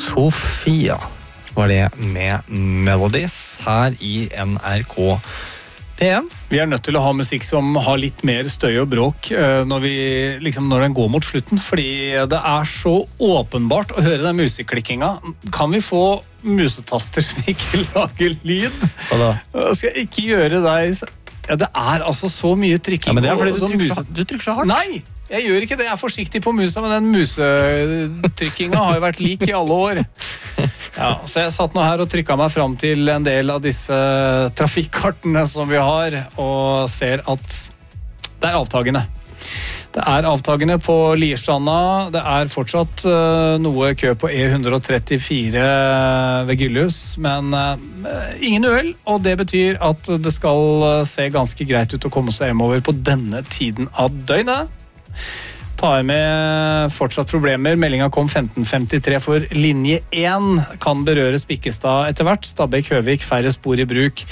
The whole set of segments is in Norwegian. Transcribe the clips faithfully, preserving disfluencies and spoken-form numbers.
Sofia var det med Melodies her i N R K P en. Vi er nødt til å ha musikk som har litt mer støy og bråk når, vi, liksom, når den går mot slutten, fordi det er så åpenbart å høre den museklikkinga. Kan vi få musetaster som ikke lager lyd? Hva da? Jeg skal ikke gjøre deg... Ja, det er altså så mye trykking. Ja, men det er fordi du trykker, muse... så, du trykker så hardt. Nei, jeg gjør ikke det. Jeg er forsiktig på musa, men den musetrykkinga har jo vært lik i alle år. Ja, så jeg satt nå her og trykket meg frem til en del av disse trafikkartene som vi har, og ser at det er avtagende. Det er avtagende på Lierstranda. Det er fortsatt uh, noe kø på E one trettifire ved Gyllus, men uh, ingen uhell, og det betyr at det skal uh, se ganske greit ut å komme seg hjemover på denne tiden av døgnet. Tar med fortsatt problemer. Meldingen kom femten femtitre for linje én. Kan berøre Spikkestad etter hvert. Stabæk-Høvik, færre spor i bruk.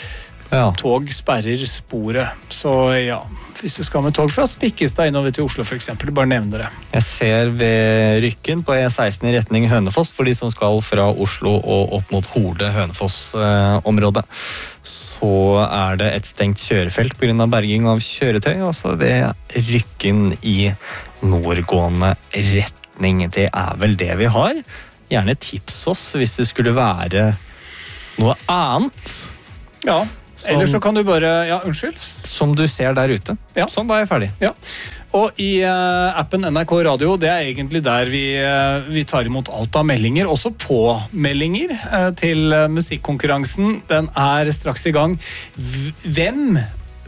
Ja. Tog sperrer sporet. Så ja, hvis du skal med tog fra Spikkestad innover til Oslo for eksempel, bare nevn det. Jeg ser ved Rykken på E seksten i retning Hønefoss, for de som skal fra Oslo og opp mot Hole-Hønefoss-området. Så er det et stengt kjørefelt på grunn av berging av kjøretøy, og så ved Rykken i nordgående retning. Det er vel det vi har. Gjerne tips oss hvis det skulle være noe annet. Ja, som, eller så kan du bare... Ja, unnskyld. Som du ser der ute. Ja. Sånn, da er jeg ferdig. Ja. Og i uh, appen N R K Radio, det er egentlig der vi, uh, vi tar imot alt av meldinger, også påmeldinger uh, til uh, musikkonkurransen. Den er straks i gang. V- hvem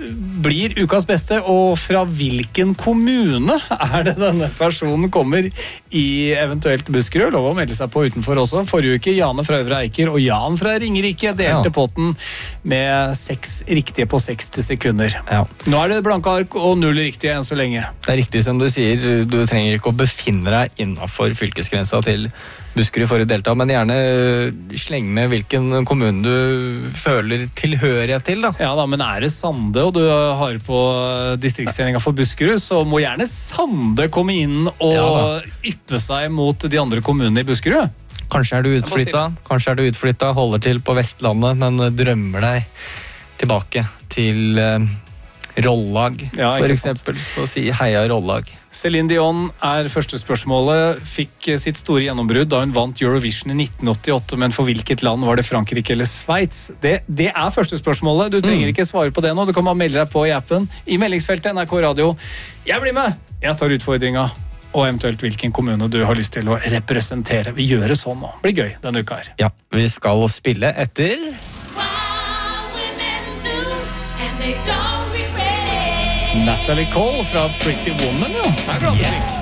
blir ukas beste, og fra hvilken kommune er det denne personen kommer i eventuelt Buskerud? Lov å melde seg på utenfor også. Forrige uke, Jane fra Øvre Eiker og Jan fra Ringerike delte ja. potten med seks riktige på seksti sekunder. Ja. Nå er det blanke ark og null riktige enn så lenge. Det er riktig som du sier, du trenger ikke å befinne deg innenfor fylkesgrensa til Buskerud for å delta, men gjerne sleng med hvilken kommune du føler tilhørighet til, da. Ja da, men er det Sande, og du har på distriktssendinga for Buskerud, så må gjerne Sande komme inn og ja, yppe seg mot de andre kommunene i Buskerud. Kanskje er du utflytta, kanskje er du utflytta, holder til på Vestlandet, men drømmer deg tilbake til uh, Rollag, ja, for eksempel, så si heia Rollag. Céline Dion er første spørsmålet, fikk sitt store gjennombrudd da hun vant Eurovision i nitten åttiåtte, men for hvilket land var det, Frankrike eller Sveits? Det, det er første spørsmålet, du trenger mm. ikke svare på det nå, du kan bare melde deg på i appen, i meldingsfeltet N R K Radio. Jeg blir med, jeg tar utfordringa, og eventuelt hvilken kommune du har lyst til å representere. Vi gjør det sånn nå, det blir gøy denne uka her. Ja, vi skal spille etter... Natalie Cole fra Pretty Woman, jo. Her er det musikk.